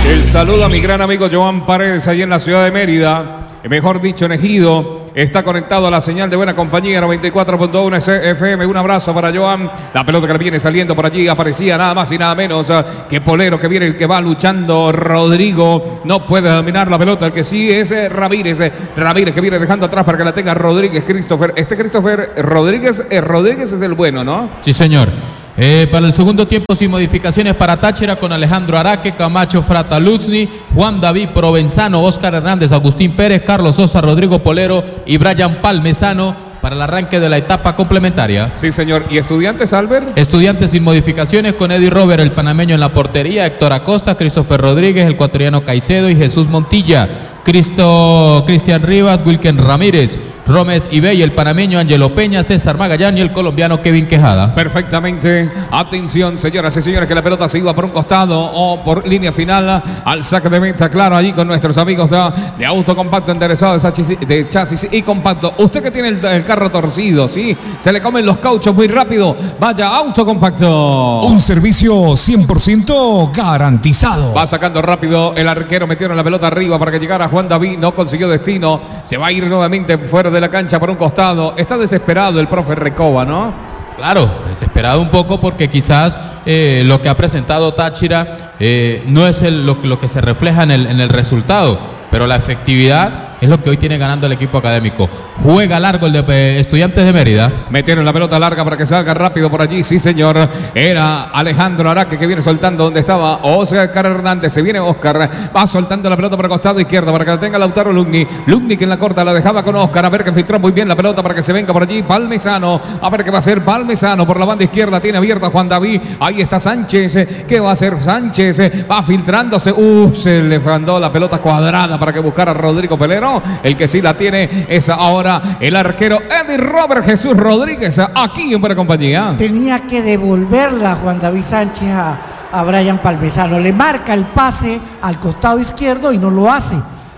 El saludo a mi gran amigo Joan Paredes, allí en la ciudad de Mérida, mejor dicho en Ejido. Está conectado a la señal de Buena Compañía 94.1 FM. Un abrazo para Joan. La pelota que le viene saliendo por allí aparecía nada más y nada menos que Polero, que viene, que va luchando. Rodrigo no puede dominar la pelota. El que sí es Ramírez. Ramírez que viene dejando atrás para que la tenga Rodríguez. Christopher. Christopher Rodríguez. Rodríguez es el bueno, ¿no? Sí, señor. Para el segundo tiempo sin modificaciones para Táchira con Alejandro Araque, Camacho Frataluxni, Juan David Provenzano, Oscar Hernández, Agustín Pérez, Carlos Sosa, Rodrigo Polero y Brian Palmesano para el arranque de la etapa complementaria. Sí, señor. ¿Y Estudiantes, Albert? Estudiantes sin modificaciones con Eddie Robert, el panameño en la portería, Héctor Acosta, Christopher Rodríguez, el ecuatoriano Caicedo y Jesús Montilla, Cristian Rivas, Wilken Ramírez, Romes Ibey, el panameño Angelo Peña, César Magallán y el colombiano Kevin Quejada. Perfectamente. Atención, señoras y señores, que la pelota se iba por un costado o por línea final al saque de meta, claro, allí con nuestros amigos de Auto Compacto, interesados de chasis y compacto. Usted que tiene el carro torcido, ¿sí? Se le comen los cauchos muy rápido. Vaya Auto Compacto. Un servicio 100% garantizado. Va sacando rápido el arquero, metieron la pelota arriba para que llegara Juan David, no consiguió destino. Se va a ir nuevamente fuera de la cancha por un costado. Está desesperado el profe Recoba, ¿no? Claro, desesperado un poco porque quizás lo que ha presentado Táchira no es lo que se refleja en el resultado, pero la efectividad es lo que hoy tiene ganando el equipo académico. Juega largo el de Estudiantes de Mérida. Metieron la pelota larga para que salga rápido por allí. Sí, señor. Era Alejandro Araque que viene soltando donde estaba Oscar Hernández. Se viene Oscar. Va soltando la pelota por el costado izquierdo para que la tenga Lautaro Lugni. Lugni que en la corta la dejaba con Oscar. A ver que filtró muy bien la pelota para que se venga por allí Palmesano. A ver qué va a hacer Palmesano por la banda izquierda. Tiene abierto a Juan David. Ahí está Sánchez. ¿Qué va a hacer Sánchez? Va filtrándose. Se le mandó la pelota cuadrada para que buscara a Rodrigo Pelero. El que sí la tiene es ahora el arquero Eddie Robert Jesús Rodríguez, aquí en Buena Compañía. Tenía que devolverla Juan David Sánchez a Brian Palmesano. Le marca el pase al costado izquierdo y no lo hace.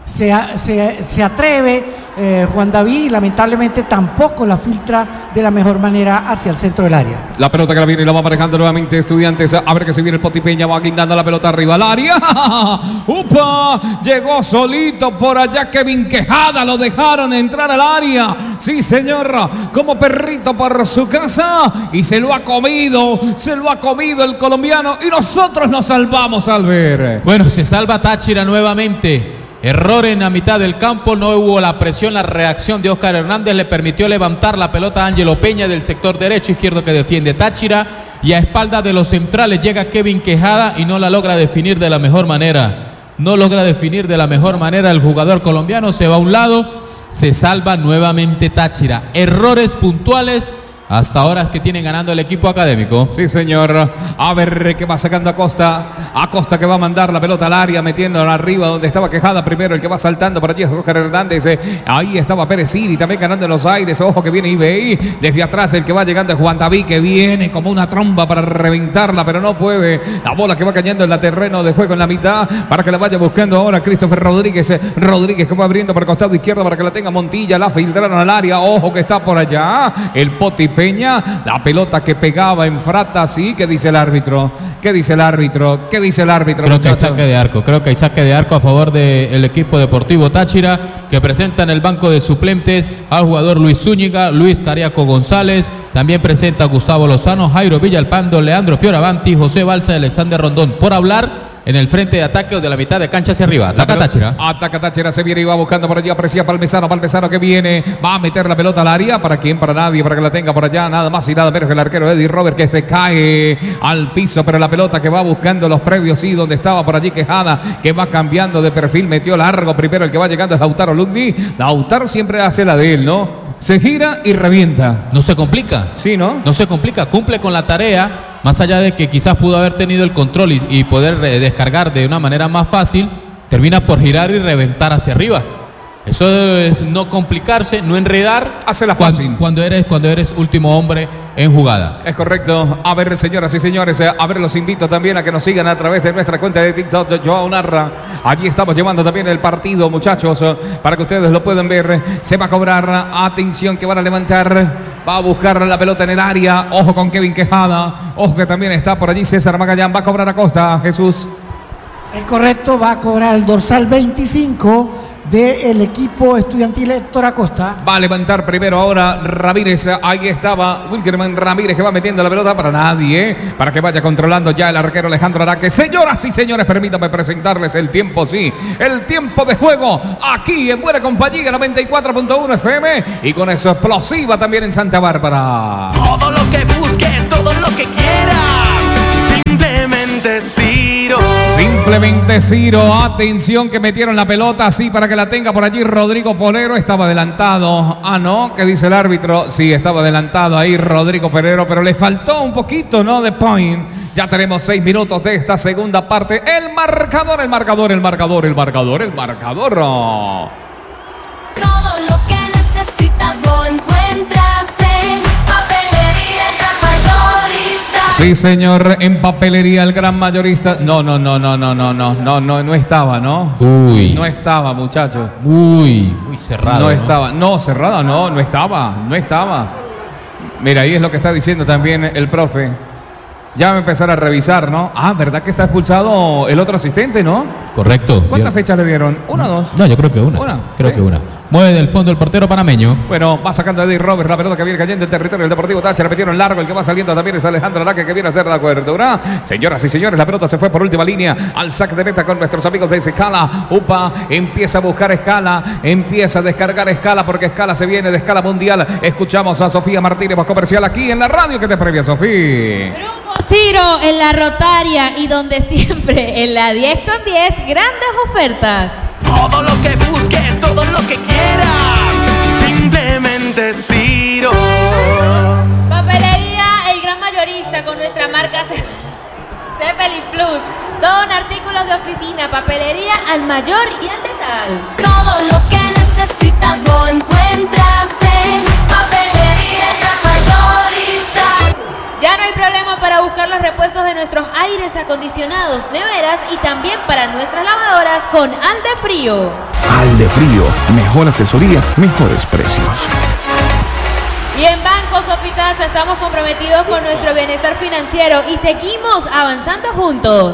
Se atreve Juan David y lamentablemente tampoco la filtra de la mejor manera hacia el centro del área. La pelota que la viene y la va manejando nuevamente Estudiantes. A ver que se viene el Poti Peña, va guindando la pelota arriba al área. ¡Upa! Llegó solito por allá Kevin Quejada, lo dejaron entrar al área. Sí, señor, como perrito por su casa y se lo ha comido el colombiano y nosotros nos salvamos, Albert. Bueno, se salva Táchira nuevamente. Error en la mitad del campo, no hubo la presión, la reacción de Oscar Hernández le permitió levantar la pelota a Angelo Peña del sector derecho izquierdo que defiende Táchira y a espaldas de los centrales llega Kevin Quejada y no la logra definir de la mejor manera. No logra definir de la mejor manera el jugador colombiano, se va a un lado, se salva nuevamente Táchira. Errores puntuales. Hasta ahora es que tienen ganando el equipo académico. Sí, señor. A ver qué va sacando Acosta. Acosta que va a mandar la pelota al área, metiéndola arriba donde estaba Quejada primero. El que va saltando por allí es Oscar Hernández. Ahí estaba Pérez Siri también ganando en los aires. Ojo que viene IBI. Desde atrás el que va llegando es Juan David, que viene como una tromba para reventarla, pero no puede. La bola que va cayendo en el terreno de juego en la mitad para que la vaya buscando ahora Christopher Rodríguez. Rodríguez que va abriendo por el costado izquierdo para que la tenga Montilla. La filtraron al área. Ojo que está por allá el Poti Peña, la pelota que pegaba en Frata, sí, ¿qué dice el árbitro? ¿Qué dice el árbitro? ¿Qué dice el árbitro? Creo que hay saque de arco a favor del equipo deportivo Táchira, que presenta en el banco de suplentes al jugador Luis Zúñiga, Luis Cariaco González, también presenta a Gustavo Lozano, Jairo Villalpando, Leandro Fioravanti, José Balsa y Alexander Rondón, por hablar en el frente de ataque o de la mitad de cancha hacia arriba. Ataca Táchira. Ataca Táchira, se viene y va buscando por allí, aprecia Palmesano que viene, va a meter la pelota al área, ¿para quién? Para nadie, para que la tenga por allá, nada más y nada menos que el arquero Eddie Robert, que se cae al piso, pero la pelota que va buscando los previos, sí, donde estaba por allí Quejada, que va cambiando de perfil, metió largo, primero el que va llegando es Lautaro Lugni. Lautaro siempre hace la de él, ¿no? Se gira y revienta. No se complica. Sí, ¿no? No se complica, cumple con la tarea. Más allá de que quizás pudo haber tenido el control y poder descargar de una manera más fácil, termina por girar y reventar hacia arriba. Eso es no complicarse, no enredar. Hazla fácil. Cuando eres último hombre en jugada. Es correcto. A ver, señoras y señores, a ver, los invito también a que nos sigan a través de nuestra cuenta de TikTok, Joao Narra. Allí estamos llevando también el partido, muchachos, para que ustedes lo puedan ver. Se va a cobrar, atención, que van a levantar. Va a buscar la pelota en el área. Ojo con Kevin Quejada. Ojo que también está por allí César Magallán. Va a cobrar Acosta, Jesús. Es correcto, va a cobrar el dorsal 25 del equipo estudiantil Héctor Acosta. Va a levantar primero ahora Ramírez. Ahí estaba Wilkerman Ramírez que va metiendo la pelota para nadie, para que vaya controlando ya el arquero Alejandro Araque. Señoras y señores, permítanme presentarles el tiempo, sí, el tiempo de juego aquí en Buena Compañía 94.1 FM y con eso explosiva también en Santa Bárbara. Todo lo que busques, todo lo que quieras, simplemente Ciro. Simplemente Ciro, atención que metieron la pelota así para que la tenga por allí Rodrigo Polero, estaba adelantado. Ah, no, ¿qué dice el árbitro? Sí, estaba adelantado ahí Rodrigo Polero, pero le faltó un poquito, ¿no? De point. Ya tenemos 6 minutos de esta segunda parte. El marcador. Todo lo que necesitas lo encuentras en Papelería El Gran Mayorista. Sí, señor, en Papelería El Gran Mayorista. No estaba, ¿no? Uy. No estaba, muchacho. Muy cerrado. No estaba. No, cerrada, no estaba. Mira, ahí es lo que está diciendo también el profe. Ya va a empezar a revisar, ¿no? Ah, ¿verdad que está expulsado el otro asistente, no? Correcto. ¿Cuántas fechas le dieron? ¿Una o dos? No, yo creo que una. Creo que una. Mueve del fondo el portero panameño. Bueno, va sacando a Eddie Roberts la pelota que viene cayendo en territorio del Deportivo Táchira. Metieron largo, el que va saliendo también es Alejandro Araque que viene a hacer la cobertura. Señoras y señores, la pelota se fue por última línea al saque de meta con nuestros amigos de Escala. Upa empieza a buscar Escala, empieza a descargar Escala porque Escala se viene de escala mundial. Escuchamos a Sofía Martínez, voz comercial aquí en la radio que te previa, Sofía. Ciro en la Rotaria y donde siempre en la 10 con 10 grandes ofertas. Todo lo que busques, todo lo que quieras, simplemente Ciro. Papelería El Gran Mayorista con nuestra marca Zeppelin Plus. Todo en artículos de oficina, papelería al mayor y al detal. Todo lo que necesitas lo encuentras en Papelería El Gran Mayorista. Ya no hay problema para buscar los repuestos de nuestros aires acondicionados, neveras y también para nuestras lavadoras con Aldefrío. Aldefrío, mejor asesoría, mejores precios. Y en Banco Sofitasa estamos comprometidos con nuestro bienestar financiero y seguimos avanzando juntos.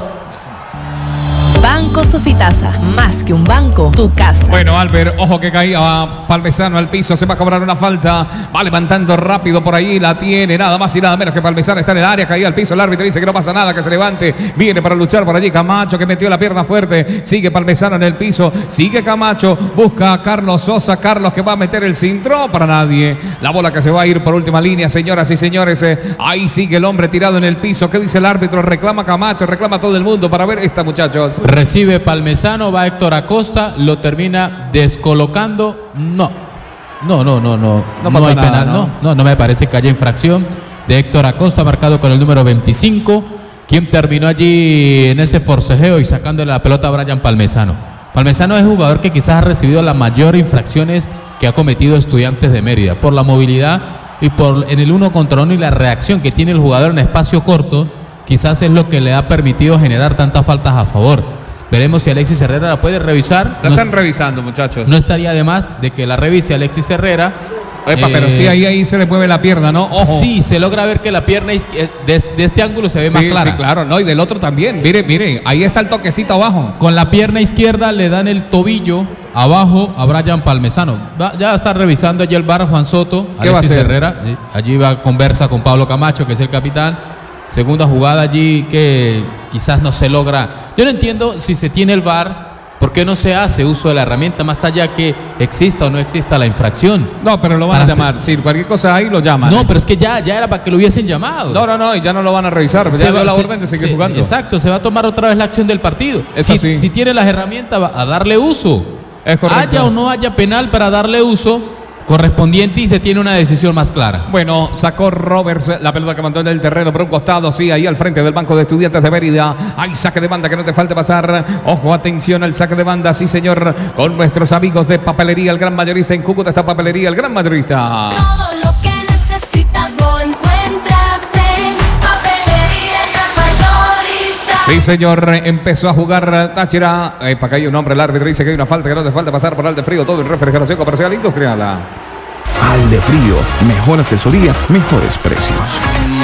Banco Sofitasa, más que un banco, tu casa. Bueno, Albert, ojo que caía Palmesano al piso, se va a cobrar una falta, va levantando rápido por ahí, la tiene, nada más y nada menos que Palmesano está en el área, caía al piso, el árbitro dice que no pasa nada, que se levante, viene para luchar por allí Camacho que metió la pierna fuerte, sigue Palmesano en el piso, sigue Camacho, busca a Carlos Sosa, Carlos que va a meter el cinturón para nadie, la bola que se va a ir por última línea, señoras y señores, ahí sigue el hombre tirado en el piso, ¿qué dice el árbitro? Reclama Camacho, reclama todo el mundo para ver esta, muchachos. Recibe Palmesano, va Héctor Acosta, lo termina descolocando. No hay penal, no me parece que haya infracción de Héctor Acosta, marcado con el número 25, quien terminó allí en ese forcejeo y sacándole la pelota a Brian Palmesano. Palmesano es el jugador que quizás ha recibido las mayores infracciones que ha cometido Estudiantes de Mérida, por la movilidad y por en el 1 contra 1 y la reacción que tiene el jugador en espacio corto, quizás es lo que le ha permitido generar tantas faltas a favor. Veremos si Alexis Herrera la puede revisar. La están revisando, muchachos. No estaría de más de que la revise Alexis Herrera. Epa, pero sí, ahí se le mueve la pierna, ¿no? Ojo. Sí, se logra ver que la pierna de este ángulo se ve más clara. Sí, claro, no, y del otro también. Mire, ahí está el toquecito abajo. Con la pierna izquierda le dan el tobillo abajo a Brian Palmesano. Ya está revisando allí el VAR Juan Soto, Alexis Herrera. Allí conversa con Pablo Camacho, que es el capitán. Segunda jugada allí que quizás no se logra. Yo no entiendo si se tiene el VAR, ¿por qué no se hace uso de la herramienta más allá que exista o no exista la infracción? No, pero lo van a llamar. Si cualquier cosa ahí lo llaman. No, pero es que ya era para que lo hubiesen llamado. No, y ya no lo van a revisar. Ya dio la orden de seguir jugando. Exacto, se va a tomar otra vez la acción del partido. Si tiene las herramientas, va a darle uso. Es correcto. Haya o no haya penal para darle uso correspondiente y se tiene una decisión más clara. Bueno, sacó Roberts la pelota que mandó en el terreno por un costado, sí, ahí al frente del banco de Estudiantes de Mérida. Hay saque de banda, que no te falte pasar. Ojo, atención al saque de banda, sí señor, con nuestros amigos de Papelería El Gran Mayorista. En Cúcuta está Papelería El Gran Mayorista. Todo lo que necesitas lo encuentras en Papelería El Gran Mayorista. Sí señor, empezó a jugar Táchira. Para que hay un hombre, el árbitro dice que hay una falta, que no te falta pasar por Aldefrío, todo en refrigeración comercial industrial. Aldefrío, mejor asesoría, mejores precios.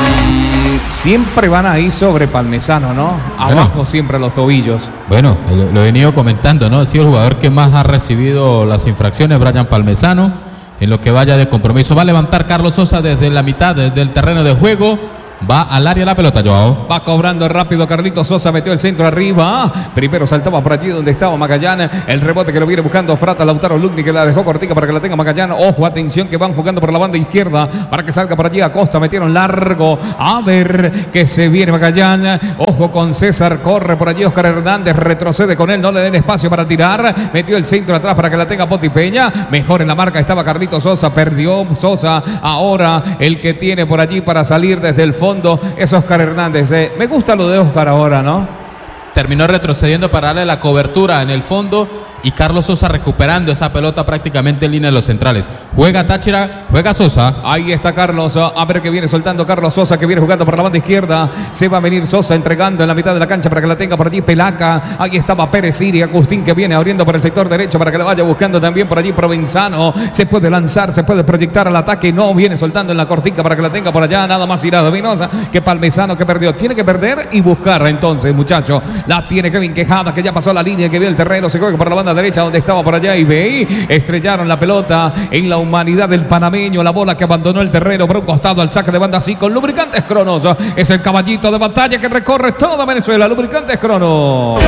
Siempre van ahí sobre Palmesano, ¿no? Abajo siempre los tobillos. Bueno, lo he venido comentando, ¿no? Ha sido el jugador que más ha recibido las infracciones, Brian Palmesano, en lo que vaya de compromiso. Va a levantar Carlos Sosa desde la mitad del terreno de juego. Va al área la pelota, Joao. Va cobrando rápido Carlitos Sosa, metió el centro arriba. Primero saltaba por allí donde estaba Magallán. El rebote que lo viene buscando Frata Lautaro Lugni, que la dejó cortica para que la tenga Magallán. Ojo, atención, que van jugando por la banda izquierda para que salga por allí Acosta. Metieron largo. A ver que se viene Magallán. Ojo con César, corre por allí Oscar Hernández, retrocede con él, no le den espacio para tirar. Metió el centro atrás para que la tenga Poti Peña. Mejor en la marca estaba Carlitos Sosa, perdió Sosa. Ahora el que tiene por allí para salir desde el fondo es Oscar Hernández. Me gusta lo de Oscar ahora, ¿no? Terminó retrocediendo para darle la cobertura en el fondo y Carlos Sosa recuperando esa pelota prácticamente en línea de los centrales. Juega Táchira, juega Sosa. Ahí está Carlos, a ver que viene soltando Carlos Sosa, que viene jugando por la banda izquierda. Se va a venir Sosa entregando en la mitad de la cancha para que la tenga por allí Pelaca. Ahí estaba Pérez Iri, Agustín que viene abriendo por el sector derecho para que la vaya buscando también por allí Provenzano. Se puede lanzar, se puede proyectar al ataque, no viene soltando en la cortica para que la tenga por allá. Nada más irá Vinosa que Palmesano que perdió. Tiene que perder y buscar entonces, muchacho. La tiene Kevin Quejada, que ya pasó la línea, que vio el terreno, se juega por la banda derecha donde estaba por allá y ve, estrellaron la pelota en la humanidad del panameño, la bola que abandonó el terreno por un costado al saque de banda así con Lubricantes Cronos. Es el caballito de batalla que recorre toda Venezuela. Lubricantes Cronos.